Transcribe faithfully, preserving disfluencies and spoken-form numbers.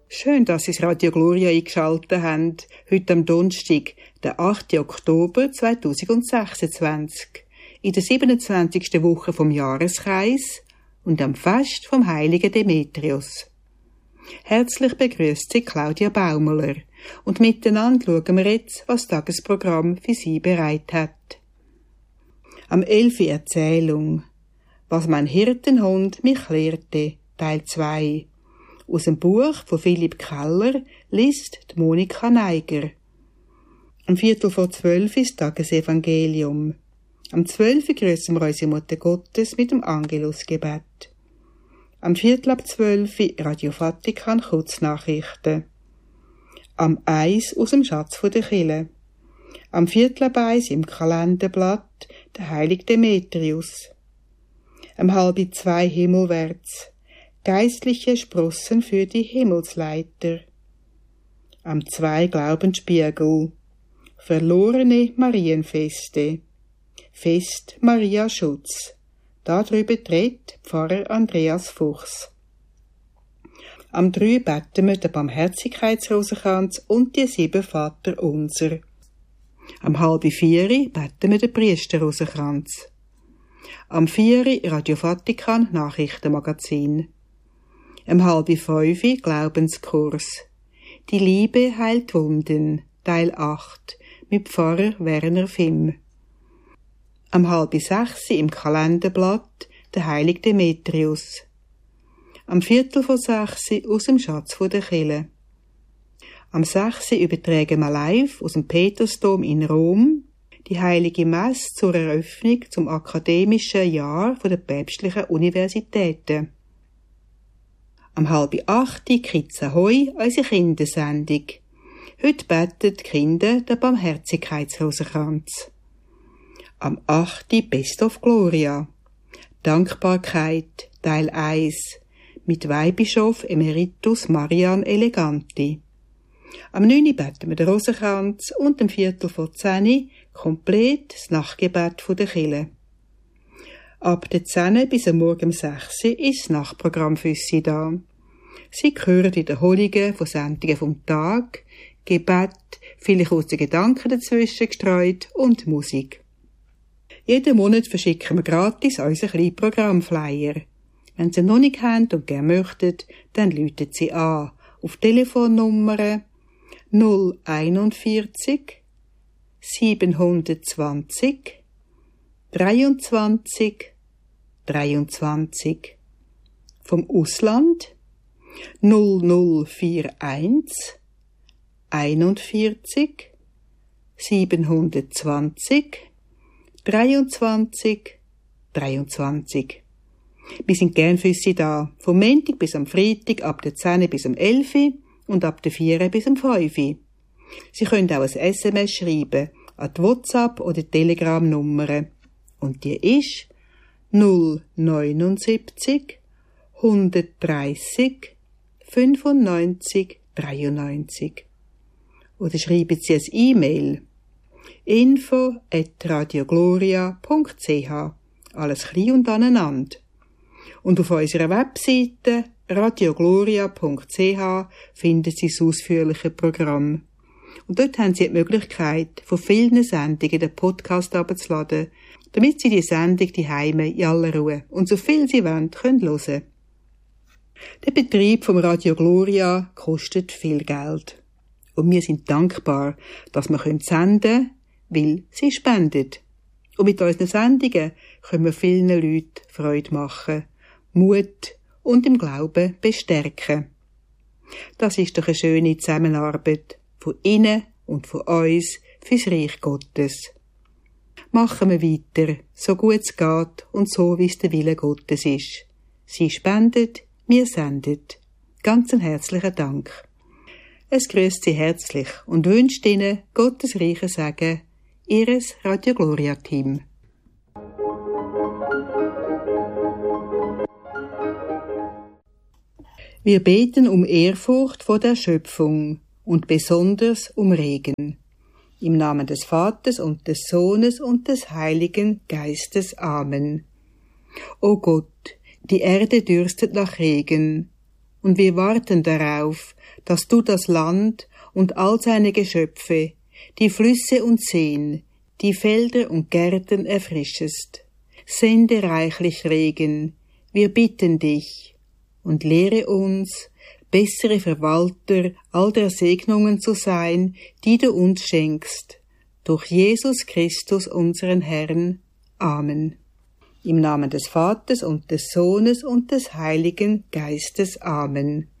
Schön, dass Sie das Radio Gloria eingeschaltet haben, heute am Donnerstag, den achten Oktober zweitausendsechsundzwanzig, in der siebenundzwanzigsten Woche vom Jahreskreis und am Fest vom heiligen Demetrius. Herzlich begrüßt Sie Claudia Baumler und miteinander schauen wir jetzt, was das Tagesprogramm für Sie bereit hat. Am elfi Erzählung, was mein Hirtenhund mich lehrte, Teil zwei. Aus dem Buch von Philipp Keller liest die Monika Neiger. Am Viertel vor zwölf ist Tagesevangelium. Am zwölf grüßen wir unsere Mutter Gottes mit dem Angelusgebet. Am Viertel ab zwölf Radio Vatikan Kurznachrichten. Am eins aus dem Schatz der Kirche. Am Viertel ab eins im Kalenderblatt der heilige Demetrius. Am halb zwei Himmelwärts. Geistliche Sprossen für die Himmelsleiter. Am zwei Glaubensspiegel. Verlorene Marienfeste. Fest Maria Schutz. Darüber tritt Pfarrer Andreas Fuchs. Am drei beten wir den Barmherzigkeitsrosenkranz und die sieben Vaterunser. Am halb vier beten wir den Priesterrosenkranz. Am vier Radio Vatikan Nachrichtenmagazin. Am halb fünf Glaubenskurs. Die Liebe heilt Wunden, Teil acht, mit Pfarrer Werner Fimm. Am halb sechs im Kalenderblatt der heilige Demetrius. Am Viertel vor sechs aus dem Schatz der Kirche. Am sechs übertragen wir live aus dem Petersdom in Rom die heilige Messe zur Eröffnung zum akademischen Jahr der päpstlichen Universitäten. Am halb acht Kids Ahoi, unsere Kindersendung. Heute beten die Kinder den Barmherzigkeitsrosenkranz. Am acht Best of Gloria. Dankbarkeit, Teil eins. Mit Weihbischof Emeritus Marian Eleganti. Am neun beten wir den Rosenkranz und am Viertel vor zehn komplett das Nachtgebet der Kirche. Ab der zehn bis am Morgen um sechs ist das Nachtprogramm für Sie da. Sie hören Wiederholungen von Sendungen vom Tag, Gebet, viele kurze Gedanken dazwischen gestreut und Musik. Jeden Monat verschicken wir gratis unseren kleinen Programmflyer. Wenn Sie ihn noch nicht haben und gerne möchten, dann rufen Sie an auf Telefonnummer null einundvierzig siebenhundertzwanzig dreiundzwanzig dreiundzwanzig. Vom Ausland null null einundvierzig einundvierzig siebenhundertzwanzig dreiundzwanzig dreiundzwanzig. Wir sind gern für Sie da, vom Montag bis am Freitag ab der zehn bis am elf und ab der vier bis am fünf. Sie können auch ein S M S schreiben an die WhatsApp- oder Telegram-Nummer. Und die ist null neunundsiebzig hundertdreißig fünfundneunzig dreiundneunzig. Oder schreiben Sie ein E-Mail info at radiogloria punkt c h. Alles klein und aneinander. Und auf unserer Webseite radiogloria punkt c h finden Sie das ausführliche Programm. Und dort haben Sie die Möglichkeit, von vielen Sendungen den Podcast herunterzuladen, damit Sie die Sendung die Heime in aller Ruhe und so viel Sie wollen, können hören. Der Betrieb vom Radio Gloria kostet viel Geld. Und wir sind dankbar, dass wir senden können, weil Sie spenden. Und mit unseren Sendungen können wir vielen Leuten Freude machen, Mut und im Glauben bestärken. Das ist doch eine schöne Zusammenarbeit von Ihnen und von uns fürs Reich Gottes. Machen wir weiter, so gut es geht und so, wie es der Wille Gottes ist. Sie spendet, wir sendet. Ganz einen herzlichen Dank. Es grüßt Sie herzlich und wünscht Ihnen Gottes reichen Segen, Ihres Radio Gloria Team. Wir beten um Ehrfurcht vor der Schöpfung und besonders um Regen. Im Namen des Vaters und des Sohnes und des Heiligen Geistes. Amen. O Gott, die Erde dürstet nach Regen, und wir warten darauf, dass du das Land und all seine Geschöpfe, die Flüsse und Seen, die Felder und Gärten erfrischest. Sende reichlich Regen, wir bitten dich, und lehre uns, bessere Verwalter all der Segnungen zu sein, die du uns schenkst. Durch Jesus Christus, unseren Herrn. Amen. Im Namen des Vaters und des Sohnes und des Heiligen Geistes. Amen.